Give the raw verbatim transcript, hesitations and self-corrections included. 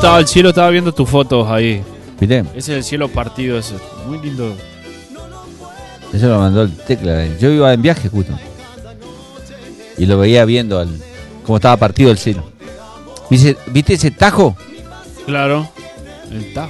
estaba, el cielo estaba viendo tus fotos ahí. ¿Viste? Ese es el cielo partido ese. Muy lindo. Eso lo mandó el Tecla. Yo iba en viaje justo. Y lo veía viendo al, cómo estaba partido el cielo. ¿Viste, ¿Viste ese tajo? Claro. El tajo.